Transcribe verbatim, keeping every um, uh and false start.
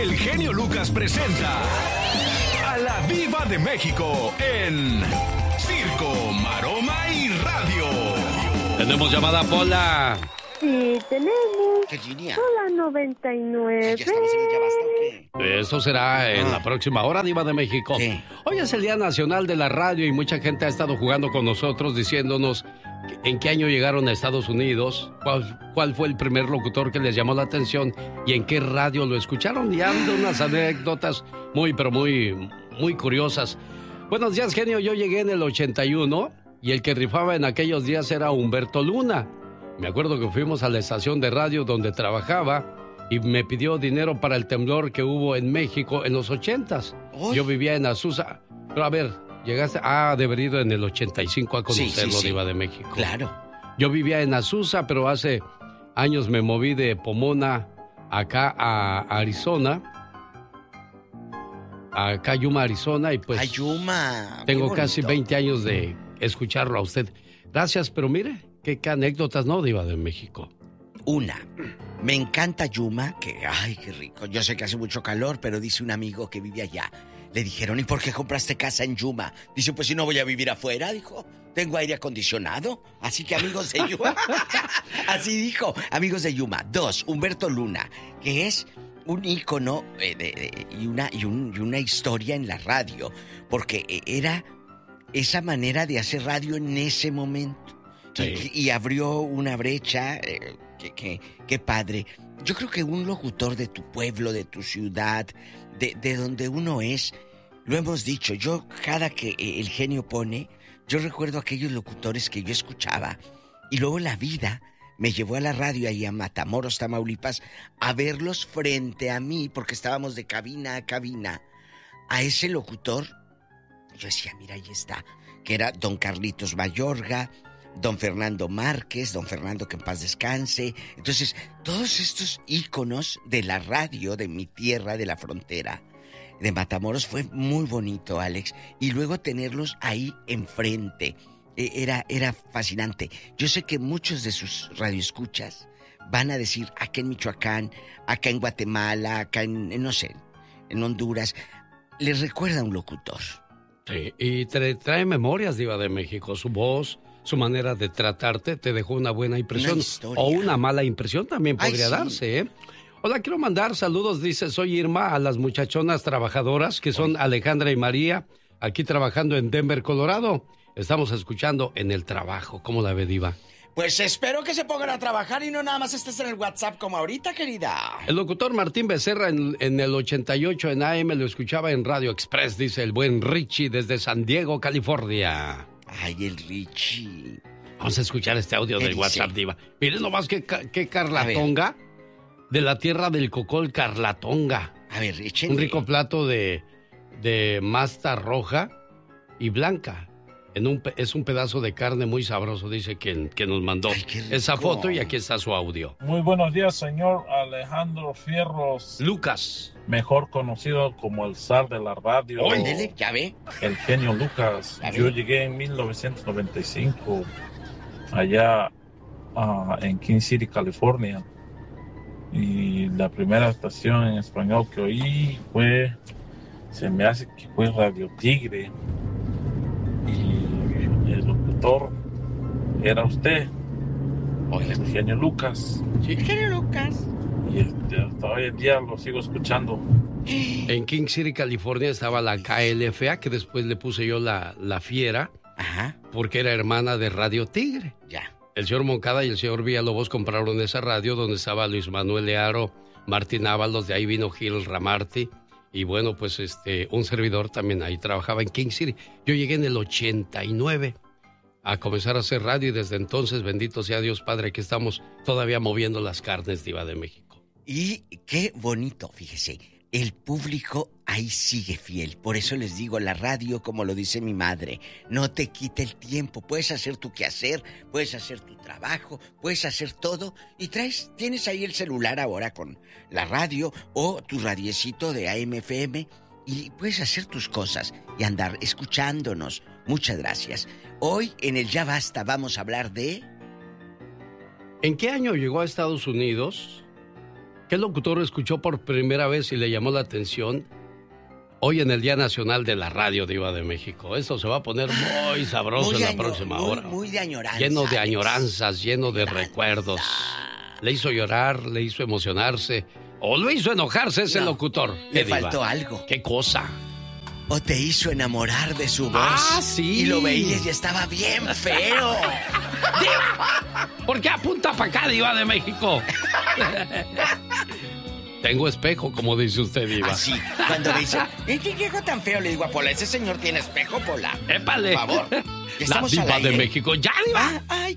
el genio Lucas presenta a la Diva de México en Circo, Maroma y Radio. Tenemos llamada, Pola. Sí, tenemos. ¿Qué línea? Hola, noventa y nueve. ¿Ya estamos en el Ya Basta o qué? Eso será en Ah. la próxima hora, Diva de México. Sí. Hoy es el Día Nacional de la Radio y mucha gente ha estado jugando con nosotros diciéndonos en qué año llegaron a Estados Unidos, cuál, cuál fue el primer locutor que les llamó la atención y en qué radio lo escucharon. Y ha habido unas anécdotas muy, pero muy, muy curiosas. Buenos días, genio. Yo llegué en el ochenta y uno y el que rifaba en aquellos días era Humberto Luna. Me acuerdo que fuimos a la estación de radio donde trabajaba y me pidió dinero para el temblor que hubo en México en los ochentas. Uy. Yo vivía en Azusa. Pero a ver, llegaste... Ah, de haber ido en el ochenta y cinco a conocerlo, Sí, sí, sí. Diva de México. Claro. Yo vivía en Azusa, pero hace años me moví de Pomona acá a Arizona. Acá Yuma, Arizona, y pues... Ayuma. Tengo qué casi bonito. veinte años de escucharlo a usted. Gracias, pero mire, qué, qué anécdotas, ¿no, Diva de México? Una. Me encanta Yuma, que ay, qué rico. Yo sé que hace mucho calor, pero dice un amigo que vive allá. Le dijeron, ¿y por qué compraste casa en Yuma? Dice, pues si no voy a vivir afuera, dijo. Tengo aire acondicionado. Así que amigos de Yuma. Así dijo, amigos de Yuma. Dos, Humberto Luna, que es un ícono eh, de, de, y, una, y, un, y una historia en la radio. Porque eh, era esa manera de hacer radio en ese momento. Sí. Y, y abrió una brecha, eh, que, que, que padre. Yo creo que un locutor de tu pueblo, de tu ciudad, de, de donde uno es, lo hemos dicho, yo cada que eh, el genio pone, yo recuerdo aquellos locutores que yo escuchaba y luego la vida me llevó a la radio ahí a Matamoros, Tamaulipas, a verlos frente a mí, porque estábamos de cabina a cabina, a ese locutor. Yo decía, mira, ahí está, que era don Carlitos Mayorga, don Fernando Márquez, don Fernando que en paz descanse. Entonces, todos estos íconos de la radio de mi tierra, de la frontera, de Matamoros, fue muy bonito, Alex. Y luego tenerlos ahí enfrente, era, era fascinante. Yo sé que muchos de sus radioescuchas van a decir, acá en Michoacán, acá en Guatemala, acá en, en no sé, en Honduras, les recuerda a un locutor. Sí, y te trae memorias, Diva de México. Su voz, su manera de tratarte te dejó una buena impresión. Una historia. O una mala impresión también Ay, podría sí. darse, ¿eh? Hola, quiero mandar saludos, dice, soy Irma, a las muchachonas trabajadoras que son Alejandra y María, aquí trabajando en Denver, Colorado. Estamos escuchando en el trabajo. ¿Cómo la ve, Diva? Pues espero que se pongan a trabajar y no nada más estés en el WhatsApp como ahorita, querida. El locutor Martín Becerra en, en el ochenta y ocho en A M lo escuchaba en Radio Express, dice el buen Richie desde San Diego, California. Ay, el Richie. Vamos a escuchar este audio ¿Qué del dice? WhatsApp, Diva. Miren nomás qué, ca- qué Carlatonga, de la tierra del Cocol, Carlatonga. A ver, Richie. Un rico plato de, de masta roja y blanca. En un, pe- es un pedazo de carne muy sabroso, dice quien, que nos mandó Ay, qué rico. esa foto, y aquí está su audio. Muy buenos días, señor Alejandro Fierros, Lucas. mejor conocido como el zar de la radio, Ándele, ya ve. el genio Lucas. Ya Yo ve. llegué en mil novecientos noventa y cinco allá ah, en King City, California. Y la primera estación en español que oí fue, se me hace que fue Radio Tigre. Y el locutor era usted, Oiga. el genio Lucas. Sí. Genio Lucas. Y este, hasta hoy en día lo sigo escuchando. En King City, California, estaba la K L F A, que después le puse yo la, la Fiera, Ajá, porque era hermana de Radio Tigre. ya. El señor Moncada y el señor Villalobos compraron esa radio donde estaba Luis Manuel Learo, Martín Ábalos, de ahí vino Gil Ramarty. Y bueno, pues este, un servidor también ahí trabajaba en King City. Yo llegué en el ochenta y nueve a comenzar a hacer radio y desde entonces, bendito sea Dios Padre, que estamos todavía moviendo las carnes, Diva de México. Y qué bonito, fíjese, el público ahí sigue fiel. Por eso les digo, la radio, como lo dice mi madre, no te quita el tiempo. Puedes hacer tu quehacer, puedes hacer tu trabajo, puedes hacer todo. Y traes, tienes ahí el celular ahora con la radio o tu radiecito de A M F M y puedes hacer tus cosas y andar escuchándonos. Muchas gracias. Hoy en el Ya Basta vamos a hablar de... ¿En qué año llegó a Estados Unidos? ¿Qué locutor escuchó por primera vez y le llamó la atención hoy en el Día Nacional de la Radio, Diva de México? Eso se va a poner muy sabroso Muy en la año- próxima muy, hora. muy de añoranza. Lleno de Alex. añoranzas, lleno de Añoranza. recuerdos. Le hizo llorar, le hizo emocionarse o lo hizo enojarse ese No, locutor. le ¿Qué, Diva? faltó algo. ¿Qué cosa? O te hizo enamorar de su voz. Ah, sí. Y lo veías y estaba bien feo. ¿Por qué apunta para acá, Diva de México? Tengo espejo, como dice usted, Diva. Así, cuando me dice, ¿y qué viejo tan feo? Le digo a Pola, ese señor tiene espejo, Pola. ¡Épale! Por favor. La Estamos al Diva de aire. México. ¡Ya, Diva! Ah, ay,